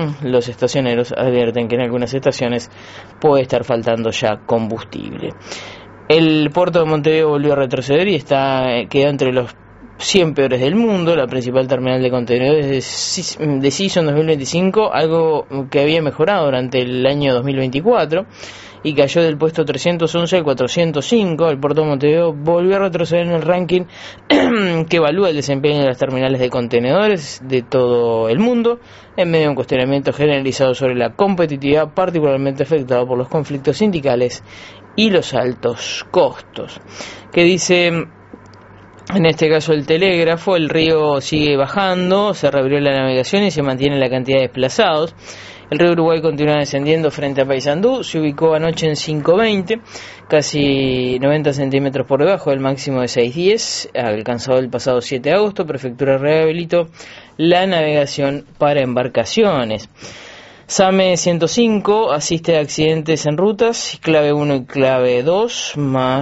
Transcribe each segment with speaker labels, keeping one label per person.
Speaker 1: Los estacioneros advierten que en algunas estaciones puede estar faltando ya combustible. El puerto de Montevideo volvió a retroceder y quedó entre los 100 peores del mundo. La principal terminal de contenedores de Season 2025, algo que había mejorado durante el año 2024 y cayó del puesto 311 al 405. El puerto de Montevideo volvió a retroceder en el ranking que evalúa el desempeño de las terminales de contenedores de todo el mundo, en medio de un cuestionamiento generalizado sobre la competitividad, particularmente afectado por los conflictos sindicales y los altos costos. Que dice, en este caso, el Telégrafo: el río sigue bajando, se reabrió la navegación y se mantiene la cantidad de desplazados. El río Uruguay continúa descendiendo frente a Paysandú, se ubicó anoche en 5.20, casi 90 centímetros por debajo del máximo de 6.10, alcanzado el pasado 7 de agosto. Prefectura rehabilitó la navegación para embarcaciones. SAME 105 asiste a accidentes en rutas, clave 1 y clave 2,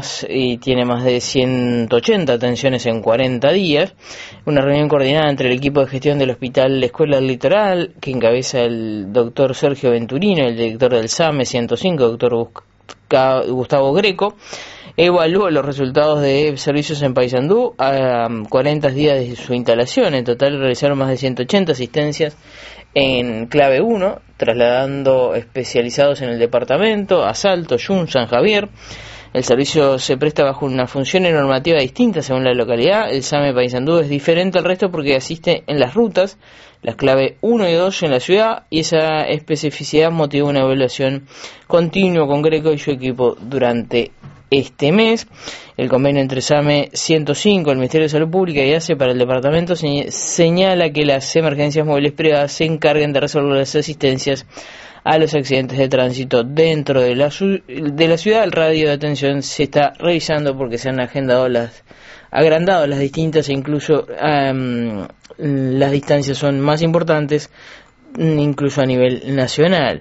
Speaker 1: y tiene más de 180 atenciones en 40 días. Una reunión coordinada entre el equipo de gestión del Hospital Escuela del Litoral, que encabeza el doctor Sergio Venturino, y el director del SAME 105, doctor Gustavo Greco, evaluó los resultados de servicios en Paysandú a 40 días de su instalación. En total realizaron más de 180 asistencias en clave 1, trasladando especializados en el departamento a Salto, Yun, San Javier. El servicio se presta bajo una función y normativa distinta según la localidad. El SAME Paysandú es diferente al resto porque asiste en las rutas, las clave 1 y 2 en la ciudad, y esa especificidad motivó una evaluación continua con Greco y su equipo durante este mes. El convenio entre SAME 105, el Ministerio de Salud Pública y ACE para el departamento señala que las emergencias móviles privadas se encarguen de resolver las asistencias a los accidentes de tránsito dentro de la ciudad. El radio de atención se está revisando porque se han agrandado las distintas, e incluso las distancias son más importantes, incluso a nivel nacional.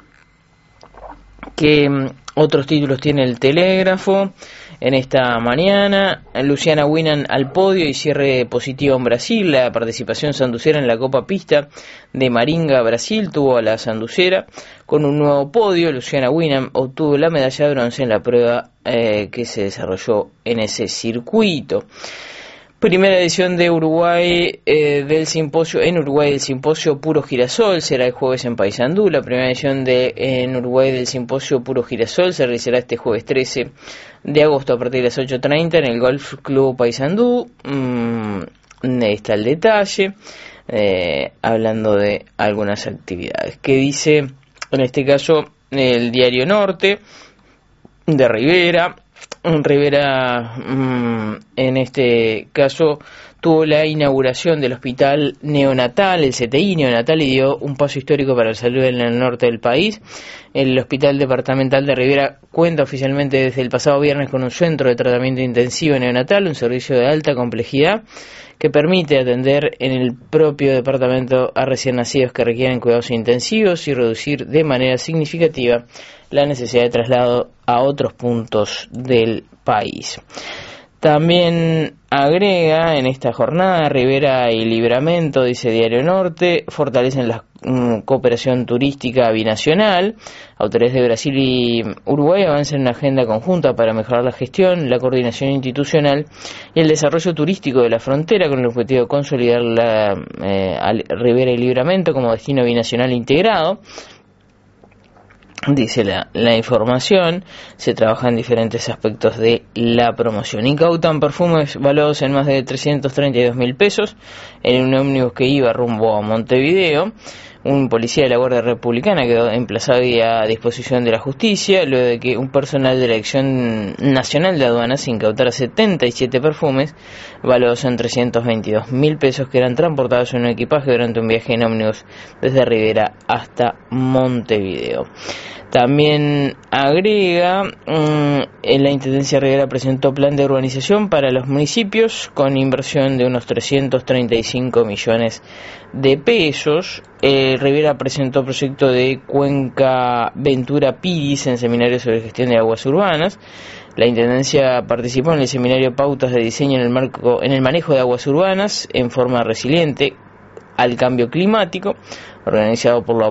Speaker 1: Que otros títulos tiene el Telégrafo en esta mañana: Luciana Winan al podio y cierre positivo en Brasil. La participación sanducera en la Copa Pista de Maringa Brasil tuvo a la sanducera con un nuevo podio. Luciana Winan obtuvo la medalla de bronce en la prueba que se desarrolló en ese circuito. Primera edición de Uruguay del simposio Puro Girasol será el jueves en Paysandú. La primera edición en Uruguay del simposio Puro Girasol se realizará este jueves 13 de agosto a partir de las 8:30 en el Golf Club Paysandú. Ahí está el detalle, hablando de algunas actividades. Que dice, en este caso, el Diario Norte de Rivera. Rivera, en este caso, tuvo la inauguración del hospital neonatal, el CTI neonatal, y dio un paso histórico para la salud en el norte del país. El Hospital Departamental de Rivera cuenta oficialmente desde el pasado viernes con un centro de tratamiento intensivo neonatal, un servicio de alta complejidad que permite atender en el propio departamento a recién nacidos que requieren cuidados intensivos y reducir de manera significativa la necesidad de traslado a otros puntos del país. También agrega en esta jornada: Rivera y Libramento, dice Diario Norte, fortalecen la cooperación turística binacional. Autoridades de Brasil y Uruguay avanzan en una agenda conjunta para mejorar la gestión, la coordinación institucional y el desarrollo turístico de la frontera, con el objetivo de consolidar Rivera y Libramento como destino binacional integrado. Dice la información, se trabaja en diferentes aspectos de la promoción. Incautan perfumes valuados en más de 332.000 pesos en un ómnibus que iba rumbo a Montevideo. Un policía de la Guardia Republicana quedó emplazado y a disposición de la justicia luego de que un personal de la Dirección Nacional de Aduanas incautara 77 perfumes valuados en 322.000 pesos que eran transportados en un equipaje durante un viaje en ómnibus desde Rivera hasta Montevideo. También agrega, la Intendencia Rivera presentó plan de urbanización para los municipios con inversión de unos 335 millones de pesos. Rivera presentó proyecto de Cuenca Ventura Piris en seminario sobre gestión de aguas urbanas. La Intendencia participó en el seminario Pautas de diseño en el manejo de aguas urbanas en forma resiliente al cambio climático, organizado por la